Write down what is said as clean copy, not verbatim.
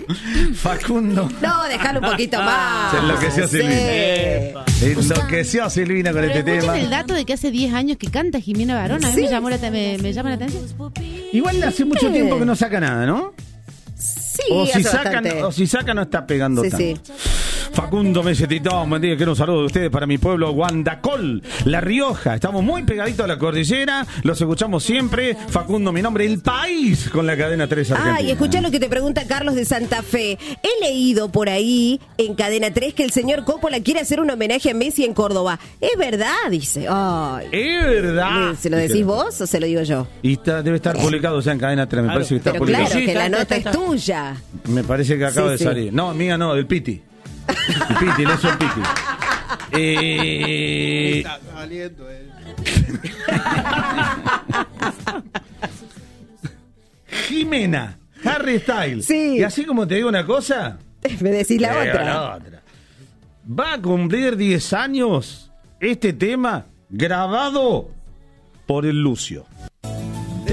Facundo. No, déjalo un poquito más. Se enloqueció Silvina. Enloqueció Silvina con este Escuchen tema. el dato de que hace 10 años que canta Jimena Barón. A mí Sí. me llama la atención. Igual hace mucho tiempo que no saca nada, ¿no? Sí, O si hace saca, bastante. o si saca no está pegando Sí, tanto. sí. Facundo Mesetitón, buen día, quiero un saludo de ustedes para mi pueblo Guandacol, La Rioja. Estamos muy pegaditos a la cordillera, los escuchamos siempre. Facundo, mi nombre, El País, con la cadena 3 Argentina. Y escuchá lo que te pregunta Carlos de Santa Fe. He leído por ahí, en Cadena 3, que el señor Coppola quiere hacer un homenaje a Messi en Córdoba. ¿Es verdad? Dice. Ay. Es verdad. ¿Se lo decís vos o se lo digo yo? Y debe estar publicado ya en cadena 3, me parece que está Pero publicado. claro, Sí, que está, la está, nota está. es tuya. Me parece que acaba Sí, de sí. salir. No, mía no, del Piti. El Piti, le hizo el Piti. Está saliendo, Jimena, Harry Styles. Sí. Y así como te digo una cosa, Me decís la te digo otra. la otra. Va a cumplir 10 años este tema grabado por el Lucio.